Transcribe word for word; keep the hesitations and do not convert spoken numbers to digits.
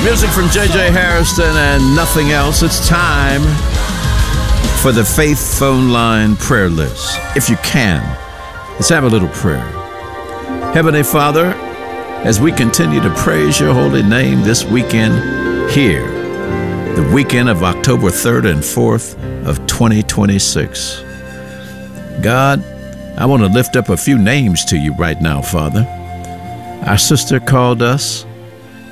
Music from J J Harrison and Nothing Else. It's time for the Faith Phone Line prayer list. If you can, let's have a little prayer. Heavenly Father, as we continue to praise your holy name this weekend here, the weekend of October third and fourth of twenty twenty-six. God, I want to lift up a few names to you right now, Father. Our sister called us